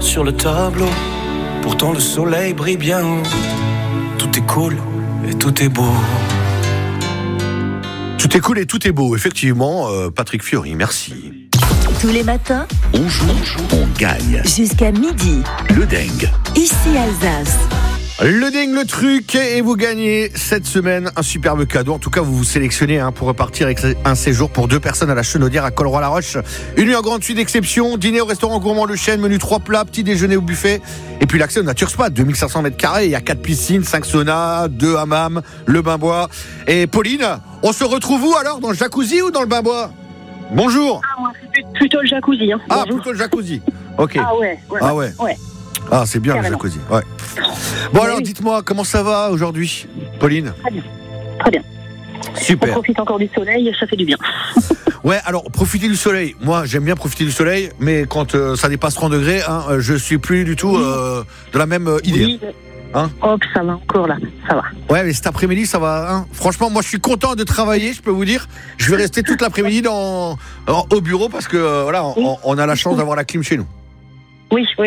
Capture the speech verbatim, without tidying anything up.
sur le tableau. Pourtant le soleil brille bien haut. Tout est cool et tout est beau. Tout est cool et tout est beau, effectivement. Euh, Patrick Fiori, merci. Tous les matins, On joue, on gagne. jusqu'à midi, Le dingue. ici Alsace. Le dingue, le truc, et vous gagnez cette semaine un superbe cadeau. En tout cas, vous vous sélectionnez hein, pour repartir avec un séjour pour deux personnes à la Chenaudière à Colroy-la-Roche. Une nuit en grande suite d'exception, dîner au restaurant gourmand Le Chêne, menu trois plats, petit déjeuner au buffet. Et puis l'accès au Nature Spa, deux mille cinq cents mètres carrés. Il y a quatre piscines, cinq saunas, deux hammams, le bain-bois. Et Pauline, on se retrouve où alors? Dans le jacuzzi ou dans le bain-bois? Bonjour. Ah, moi, c'est plutôt le jacuzzi. Hein. Ah, Bonjour. plutôt le jacuzzi. Ok. Ah ouais, ouais. Ah ouais. Ouais. Ah, c'est bien Carrément. le jacuzzi. Ouais. Bon Mais alors, oui. dites-moi, comment ça va aujourd'hui, Pauline? Très bien. Très bien. On Super. profite encore du soleil, ça fait du bien. Ouais, alors profiter du soleil. Moi, j'aime bien profiter du soleil, mais quand euh, ça dépasse trente degrés, hein, euh, je suis plus du tout euh, de la même euh, idée. Oui. Hein Hop, ça va encore là, ça va. Ouais, mais cet après-midi, ça va. Hein. Franchement, moi, je suis content de travailler. Je peux vous dire, je vais rester toute l'après-midi dans, en- au bureau parce que euh, voilà, on, on a la chance d'avoir la clim chez nous. Oui, oui,